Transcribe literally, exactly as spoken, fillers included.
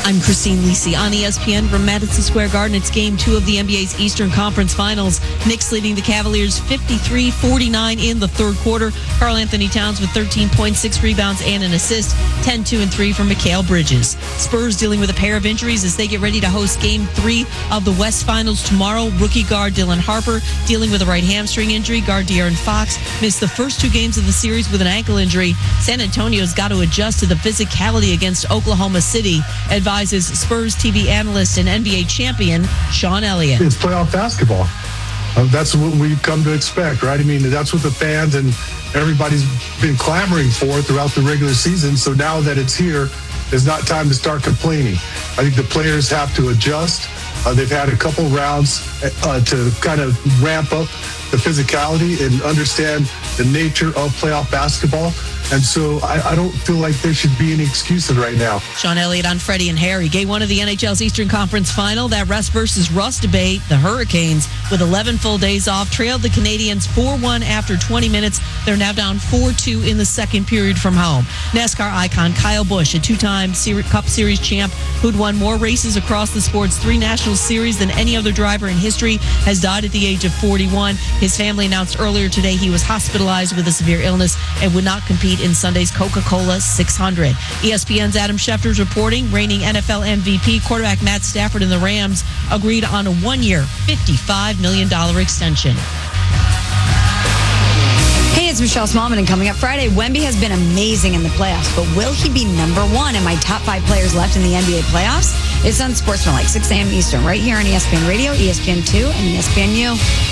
I'm Christine Lisi on E S P N from Madison Square Garden. It's game two of the N B A's Eastern Conference Finals. Knicks leading the Cavaliers fifty-three forty-nine in the third quarter. Karl Anthony Towns with thirteen points, six rebounds, and an assist. ten two and three for Mikal Bridges. Spurs dealing with a pair of injuries as they get ready to host game three of the West Finals tomorrow. Rookie guard Dylan Harper dealing with a right hamstring injury. Guard De'Aaron Fox missed the first two games of the series with an ankle injury. San Antonio's got to adjust to the physicality against Oklahoma City, advises Spurs T V analyst and N B A champion Sean Elliott. It's playoff basketball. Uh, that's what we've come to expect, right? I mean, that's what the fans and everybody's been clamoring for throughout the regular season. So now that it's here, it's not time to start complaining. I think the players have to adjust. Uh, they've had a couple rounds uh, to kind of ramp up the physicality and understand the nature of playoff basketball. And so I, I don't feel like there should be any excuses right now. Sean Elliott on Freddie and Harry. Game one of the N H L's Eastern Conference Final. That rest versus rust debate. The Hurricanes, with eleven full days off, trailed the Canadians four one after twenty minutes. They're now down four two in the second period from home. NASCAR icon Kyle Busch, a two-time Cup Series champ who'd won more races across the sport's three national series than any other driver in history, has died at the age of forty-one. His family announced earlier today he was hospitalized with a severe illness and would not compete in Sunday's Coca-Cola six hundred. E S P N's Adam Schefter's reporting reigning N F L M V P quarterback Matt Stafford and the Rams agreed on a one-year, fifty-five million dollars extension. Hey, it's Michelle Smallman, and coming up Friday, Wemby has been amazing in the playoffs, but will he be number one in my top five players left in the N B A playoffs? It's on Sportsman, like six a.m. Eastern, right here on E S P N Radio, E S P N two, and E S P N U.